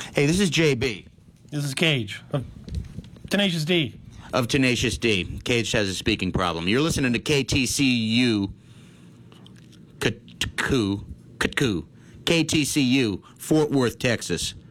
Hey, this is JB. This is Cage of Tenacious D. Of Tenacious D. Cage has a speaking problem. You're listening to KTCU. KTCU, Fort Worth, Texas.